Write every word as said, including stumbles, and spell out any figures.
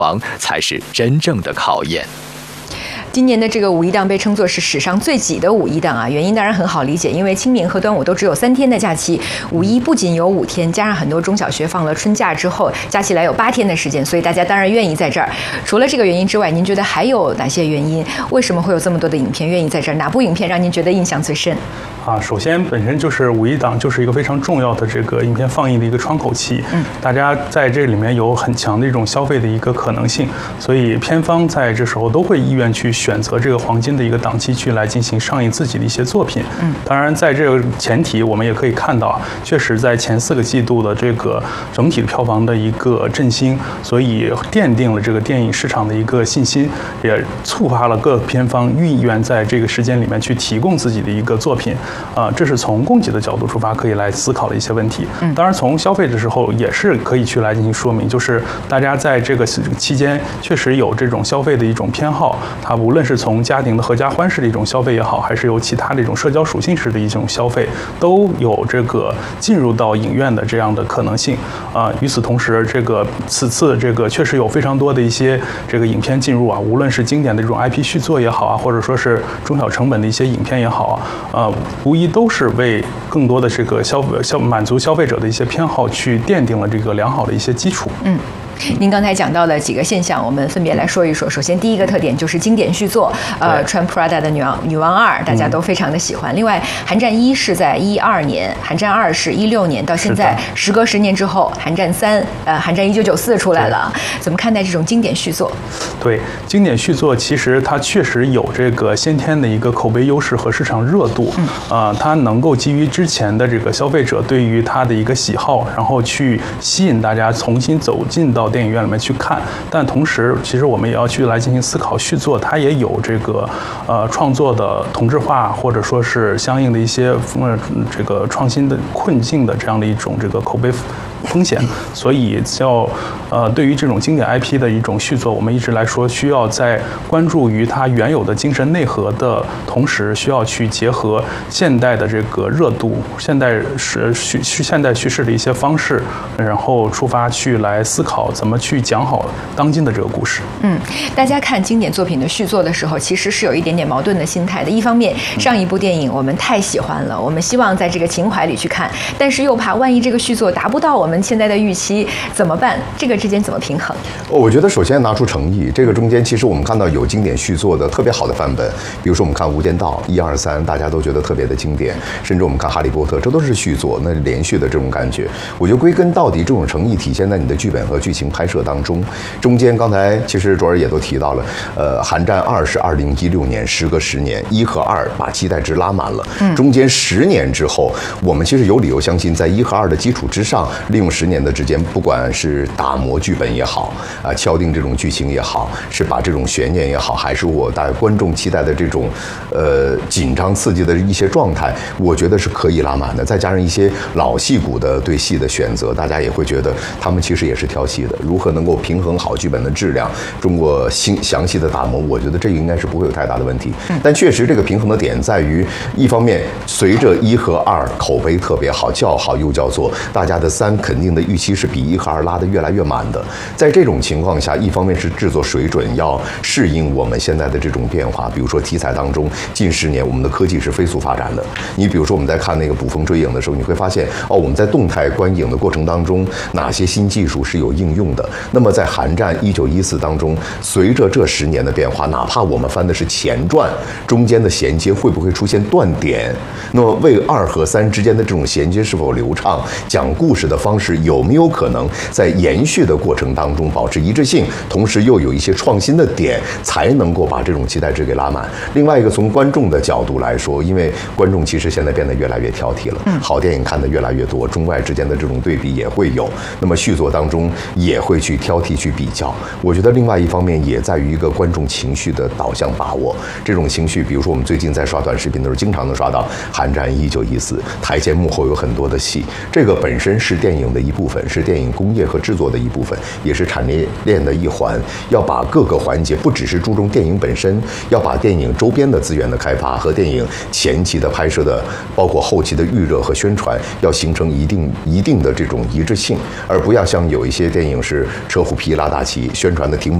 房才是真正的考验。 今年的这个五一档被称作是史上最挤的五一档啊，原因当然很好理解，因为清明和端午都只有三天的假期，五一不仅有五天，加上很多中小学放了春假之后，加起来有八天的时间，所以大家当然愿意在这儿。除了这个原因之外，您觉得还有哪些原因？为什么会有这么多的影片愿意在这儿？哪部影片让您觉得印象最深？ 啊，首先本身就是五一档就是一个非常重要的这个影片放映的一个窗口期，嗯，大家在这里面有很强的一种消费的一个可能性，所以片方在这时候都会意愿去选择这个黄金的一个档期去来进行上映自己的一些作品。嗯，当然在这个前提，我们也可以看到，确实在前四个季度的这个整体的票房的一个振兴，所以奠定了这个电影市场的一个信心，也触发了各片方意愿在这个时间里面去提供自己的一个作品。啊、呃，这是从供给的角度出发可以来思考的一些问题。嗯，当然从消费的时候也是可以去来进行说明，就是大家在这个期间确实有这种消费的一种偏好，它无论是从家庭的合家欢式的一种消费也好，还是有其他的一种社交属性式的一种消费，都有这个进入到影院的这样的可能性。啊、呃，与此同时，这个此次这个确实有非常多的一些这个影片进入啊，无论是经典的这种 I P 续作也好啊，或者说是中小成本的一些影片也好啊，呃。无疑都是为更多的这个消消满足消费者的一些偏好去奠定了这个良好的一些基础。 嗯。您刚才讲到了几个现象，我们分别来说一说。首先，第一个特点就是经典续作，呃，穿 Prada 的女王女王二，大家都非常的喜欢。嗯、另外，寒战一是在一二年，寒战二是一六年，到现在时隔十年之后，寒战三，呃，寒战一九九四出来了。怎么看待这种经典续作？ 对，经典续作其实它确实有这个先天的一个口碑优势和市场热度，嗯、呃，它能够基于之前的这个消费者对于它的一个喜好，然后去吸引大家重新走进到电影院里面去看，但同时，其实我们也要去来进行思考，续作它也有这个呃创作的同质化，或者说是相应的一些呃这个创新的困境的这样的一种这个口碑风险，所以要呃对于这种经典 I P 的一种续作，我们一直来说需要在关注于它原有的精神内核的同时，需要去结合现代的这个热度、现代是叙现代叙事的一些方式，然后出发去来思考怎么去讲好当今的这个故事。 嗯，大家看经典作品的续作的时候，其实是有一点点矛盾的心态的。一方面，上一部电影我们太喜欢了，我们希望在这个情怀里去看，但是又怕万一这个续作达不到我们现在的预期怎么办？这个之间怎么平衡？ 我觉得首先拿出诚意，这个中间其实我们看到有经典续作的特别好的范本，比如说我们看《无间道》一二三，大家都觉得特别的经典，甚至我们看《哈利波特》，这都是续作，那连续的这种感觉。我觉得归根到底，这种诚意体现在你的剧本和剧情拍摄当中。中间刚才其实卓儿也都提到了，呃，《寒战二》是二零一六年，时隔十年，一和二把期待值拉满了。嗯，中间十年之后，我们其实有理由相信，在一和二的基础之上，利用十年的之间，不管是打磨剧本也好，啊、呃，敲定这种剧情也好，是把这种悬念也好，还是我大观众期待的这种呃紧张刺激的一些状态，我觉得是可以拉满的。再加上一些老戏骨的对戏的选择，大家也会觉得他们其实也是挑戏的。如何能够平衡好剧本的质量，中国新详细的打磨，我觉得这个应该是不会有太大的问题。但确实这个平衡的点在于，一方面随着一和二口碑特别好，叫好又叫座，大家的三肯定的预期是比一和二拉得越来越满的。在这种情况下，一方面是制作水准要适应我们现在的这种变化，比如说题材当中，近十年我们的科技是飞速发展的。你比如说我们在看那个捕风追影的时候，你会发现哦，我们在动态观影的过程当中，哪些新技术是有应用的。那么在寒战一九一四当中，随着这十年的变化，哪怕我们翻的是前传，中间的衔接会不会出现断点？那么为二和三之间的这种衔接是否流畅？讲故事的方式有没有可能在延续的过程当中保持一致性，同时又有一些创新的点，才能够把这种期待值给拉满。另外一个，从观众的角度来说，因为观众其实现在变得越来越挑剔了，好电影看得越来越多，中外之间的这种对比也会有，那么续作当中也会去挑剔去比较。我觉得另外一方面也在于一个观众情绪的导向把握。这种情绪，比如说我们最近在刷短视频的时候，经常能刷到《寒战一九一四》，台前幕后有很多的戏，这个本身是电影影的一部分，是电影工业和制作的一部分，也是产业链的一环。要把各个环节，不只是注重电影本身，要把电影周边的资源的开发和电影前期的拍摄的，包括后期的预热和宣传，要形成一定一定的这种一致性，而不要像有一些电影是车虎皮拉大旗，宣传的挺